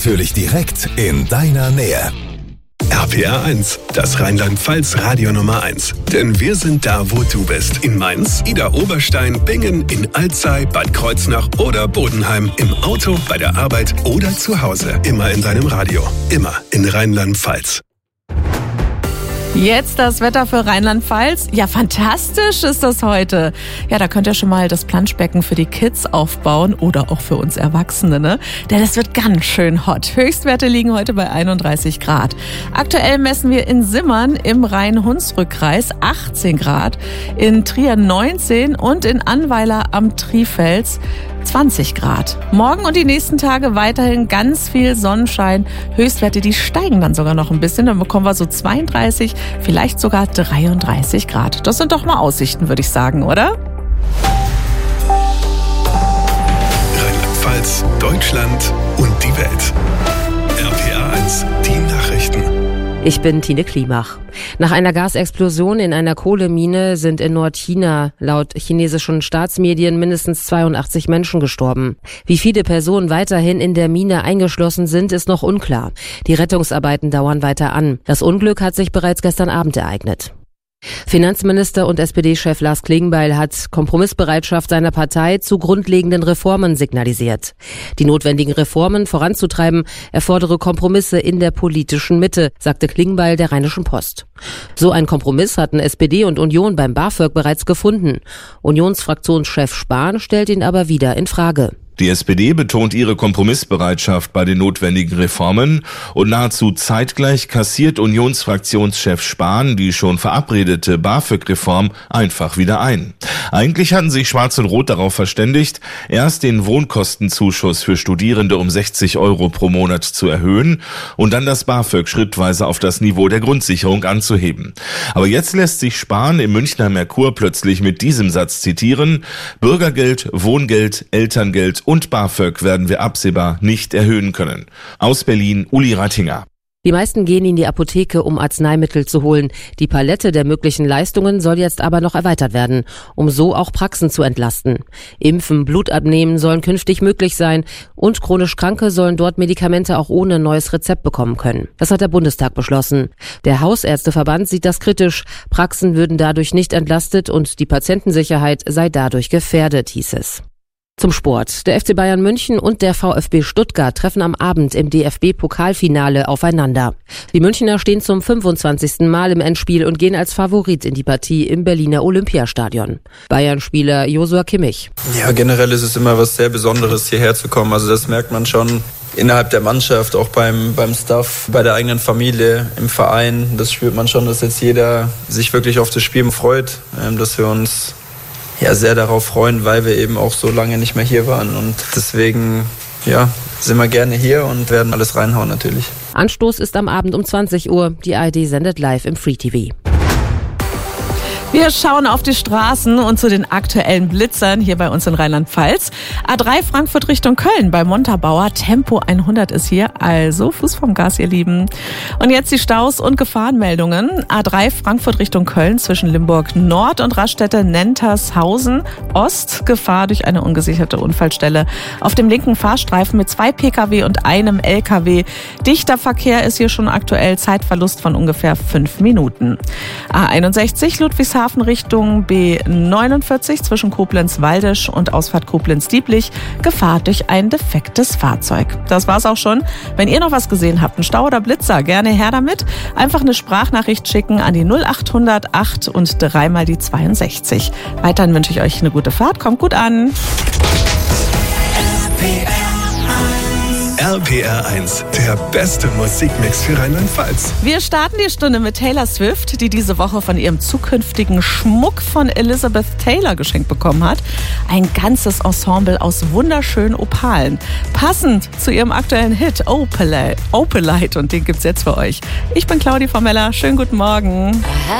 Natürlich direkt in deiner Nähe. RPR 1, das Rheinland-Pfalz Radio Nummer 1. Denn wir sind da, wo du bist. In Mainz, Idar-Oberstein, Bingen, in Alzey, Bad Kreuznach oder Bodenheim. Im Auto, bei der Arbeit oder zu Hause. Immer in deinem Radio. Immer in Rheinland-Pfalz. Jetzt das Wetter für Rheinland-Pfalz. Ja, fantastisch ist das heute. Ja, da könnt ihr schon mal das Planschbecken für die Kids aufbauen oder auch für uns Erwachsene, ne? Denn es wird ganz schön hot. Höchstwerte liegen heute bei 31 Grad. Aktuell messen wir in Simmern im Rhein-Hunsrück-Kreis 18 Grad, in Trier 19 und in Annweiler am Trifels 20 Grad. Morgen und die nächsten Tage weiterhin ganz viel Sonnenschein. Höchstwerte, die steigen dann sogar noch ein bisschen. Dann bekommen wir so 32, vielleicht sogar 33 Grad. Das sind doch mal Aussichten, würde ich sagen, oder? Rheinland-Pfalz, Deutschland und die Welt. RPR 1, die Nachrichten. Ich bin Tine Klimach. Nach einer Gasexplosion in einer Kohlemine sind in Nordchina laut chinesischen Staatsmedien mindestens 82 Menschen gestorben. Wie viele Personen weiterhin in der Mine eingeschlossen sind, ist noch unklar. Die Rettungsarbeiten dauern weiter an. Das Unglück hat sich bereits gestern Abend ereignet. Finanzminister und SPD-Chef Lars Klingbeil hat Kompromissbereitschaft seiner Partei zu grundlegenden Reformen signalisiert. Die notwendigen Reformen voranzutreiben erfordere Kompromisse in der politischen Mitte, sagte Klingbeil der Rheinischen Post. So ein Kompromiss hatten SPD und Union beim BAföG bereits gefunden. Unionsfraktionschef Spahn stellt ihn aber wieder in Frage. Die SPD betont ihre Kompromissbereitschaft bei den notwendigen Reformen und nahezu zeitgleich kassiert Unionsfraktionschef Spahn die schon verabredete BAföG-Reform einfach wieder ein. Eigentlich hatten sich Schwarz und Rot darauf verständigt, erst den Wohnkostenzuschuss für Studierende um 60 € pro Monat zu erhöhen und dann das BAföG schrittweise auf das Niveau der Grundsicherung anzuheben. Aber jetzt lässt sich Spahn im Münchner Merkur plötzlich mit diesem Satz zitieren: Bürgergeld, Wohngeld, Elterngeld und BAföG werden wir absehbar nicht erhöhen können. Aus Berlin, Uli Rattinger. Die meisten gehen in die Apotheke, um Arzneimittel zu holen. Die Palette der möglichen Leistungen soll jetzt aber noch erweitert werden, um so auch Praxen zu entlasten. Impfen, Blut abnehmen sollen künftig möglich sein und chronisch Kranke sollen dort Medikamente auch ohne neues Rezept bekommen können. Das hat der Bundestag beschlossen. Der Hausärzteverband sieht das kritisch. Praxen würden dadurch nicht entlastet und die Patientensicherheit sei dadurch gefährdet, hieß es. Zum Sport. Der FC Bayern München und der VfB Stuttgart treffen am Abend im DFB-Pokalfinale aufeinander. Die Münchner stehen zum 25. Mal im Endspiel und gehen als Favorit in die Partie im Berliner Olympiastadion. Bayern-Spieler Joshua Kimmich. Ja, generell ist es immer was sehr Besonderes, hierher zu kommen. Also das merkt man schon innerhalb der Mannschaft, auch beim Staff, bei der eigenen Familie, im Verein. Das spürt man schon, dass jetzt jeder sich wirklich auf das Spiel freut, dass wir uns sehr darauf freuen, weil wir eben auch so lange nicht mehr hier waren. Und deswegen sind wir gerne hier und werden alles reinhauen natürlich. Anstoß ist am Abend um 20 Uhr. Die ARD sendet live im Free TV. Wir schauen auf die Straßen und zu den aktuellen Blitzern hier bei uns in Rheinland-Pfalz. A3 Frankfurt Richtung Köln bei Montabaur. Tempo 100 ist hier, also Fuß vom Gas, ihr Lieben. Und jetzt die Staus und Gefahrenmeldungen. A3 Frankfurt Richtung Köln zwischen Limburg Nord und Raststätte Nentershausen Ost. Gefahr durch eine ungesicherte Unfallstelle auf dem linken Fahrstreifen mit 2 Pkw und einem Lkw. Dichter Verkehr ist hier schon aktuell, Zeitverlust von ungefähr 5 Minuten. A61 Ludwigshafen Richtung B49 zwischen Koblenz-Waldisch und Ausfahrt Koblenz-Dieblich. Gefahr durch ein defektes Fahrzeug. Das war's auch schon. Wenn ihr noch was gesehen habt, einen Stau oder Blitzer, gerne her damit. Einfach eine Sprachnachricht schicken an die 0800 8 und 3 mal die 62. Weiterhin wünsche ich euch eine gute Fahrt. Kommt gut an. RPR 1, der beste Musikmix für Rheinland-Pfalz. Wir starten die Stunde mit Taylor Swift, die diese Woche von ihrem zukünftigen Schmuck von Elizabeth Taylor geschenkt bekommen hat. Ein ganzes Ensemble aus wunderschönen Opalen. Passend zu ihrem aktuellen Hit Opalite. Und den gibt's jetzt für euch. Ich bin Claudi Formella. Schönen guten Morgen.